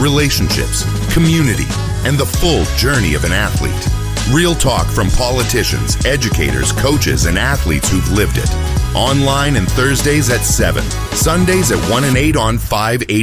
relationships, community, and the full journey of an athlete. Real talk from politicians, educators, coaches, and athletes who've lived it. Online and Thursdays at 7, Sundays at 1 and 8 on 580.